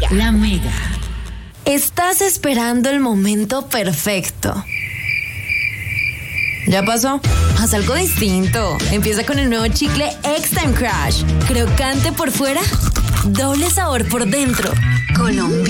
La Mega. Estás esperando el momento perfecto. ¿Ya pasó? Haz algo distinto. Empieza con el nuevo chicle X-Time Crush. Crocante por fuera, doble sabor por dentro. Colombia.